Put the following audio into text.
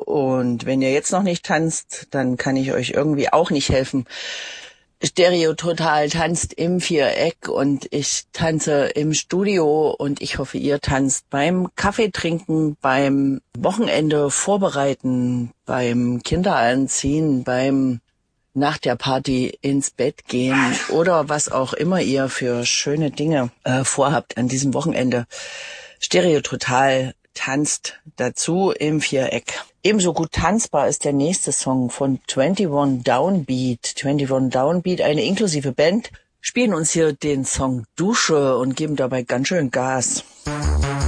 Und wenn ihr jetzt noch nicht tanzt, dann kann ich euch irgendwie auch nicht helfen. Stereo Total tanzt im Viereck und ich tanze im Studio und ich hoffe, ihr tanzt beim Kaffee trinken, beim Wochenende vorbereiten, beim Kinderanziehen, beim nach der Party ins Bett gehen oder was auch immer ihr für schöne Dinge vorhabt an diesem Wochenende. Stereo Total tanzt dazu im Viereck. Ebenso gut tanzbar ist der nächste Song von 21 Downbeat. 21 Downbeat, eine inklusive Band, spielen uns hier den Song Dusche und geben dabei ganz schön Gas.